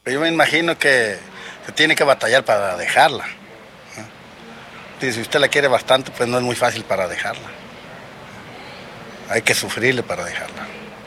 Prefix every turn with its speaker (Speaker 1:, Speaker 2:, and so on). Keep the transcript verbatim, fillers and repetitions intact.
Speaker 1: Yo me imagino que se tiene que batallar para dejarla. ¿No? Si usted la quiere bastante, pues no es muy fácil para dejarla. Hay que sufrirle para dejarla.